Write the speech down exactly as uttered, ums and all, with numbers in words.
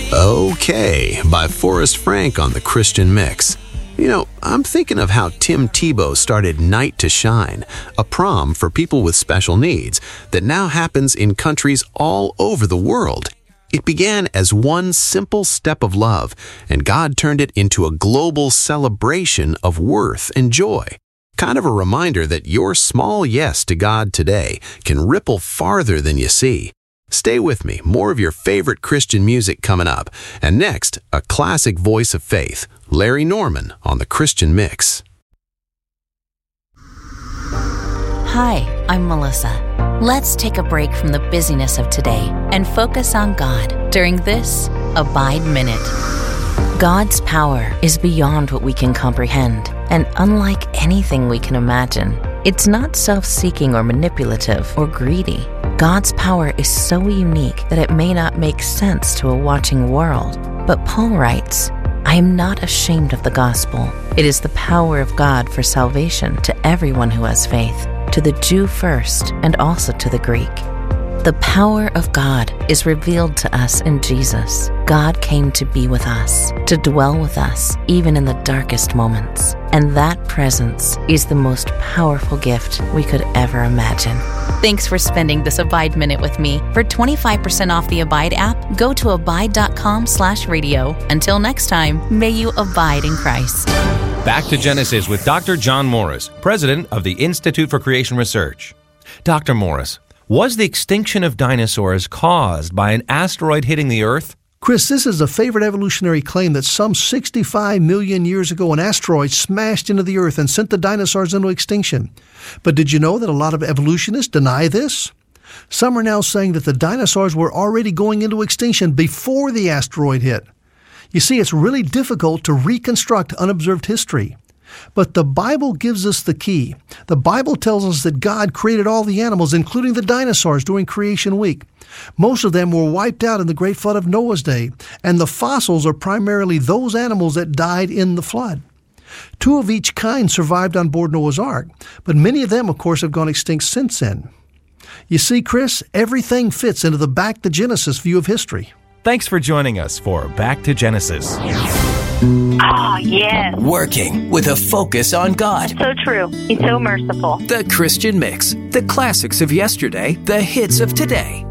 Okay, by Forrest Frank on the Christian Mix. You know, I'm thinking of how Tim Tebow started Night to Shine, a prom for people with special needs that now happens in countries all over the world. It began as one simple step of love, and God turned it into a global celebration of worth and joy. Kind of a reminder that your small yes to God today can ripple farther than you see. Stay with me, more of your favorite Christian music coming up. And next, a classic voice of faith, Larry Norman on the Christian Mix. Hi, I'm Melissa. Let's take a break from the busyness of today and focus on God during this Abide Minute. God's power is beyond what we can comprehend, and unlike anything we can imagine, it's not self-seeking or manipulative or greedy. God's power is so unique that it may not make sense to a watching world. But Paul writes, I am not ashamed of the gospel. It is the power of God for salvation to everyone who has faith, to the Jew first and also to the Greek. The power of God is revealed to us in Jesus. God came to be with us, to dwell with us, even in the darkest moments. And that presence is the most powerful gift we could ever imagine. Thanks for spending this Abide Minute with me. For twenty-five percent off the Abide app, go to abide.com slash radio. Until next time, may you abide in Christ. Back to Genesis with Doctor John Morris, president of the Institute for Creation Research. Doctor Morris, was the extinction of dinosaurs caused by an asteroid hitting the Earth? Chris, this is a favorite evolutionary claim that some sixty-five million years ago an asteroid smashed into the Earth and sent the dinosaurs into extinction. But did you know that a lot of evolutionists deny this? Some are now saying that the dinosaurs were already going into extinction before the asteroid hit. You see, it's really difficult to reconstruct unobserved history. But the Bible gives us the key. The Bible tells us that God created all the animals, including the dinosaurs, during Creation Week. Most of them were wiped out in the great flood of Noah's day, and the fossils are primarily those animals that died in the flood. Two of each kind survived on board Noah's Ark, but many of them, of course, have gone extinct since then. You see, Chris, everything fits into the Back to Genesis view of history. Thanks for joining us for Back to Genesis. Oh, yes. Working with a focus on God. So true. He's so merciful. The Christian Mix. The classics of yesterday, the hits of today.